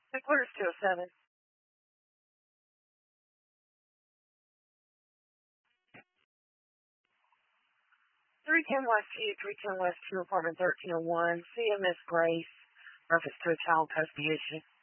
Headquarters 207. 310 West 2, 310 West 2, apartment 1301. CMS Grace. Reference to a child custody issue.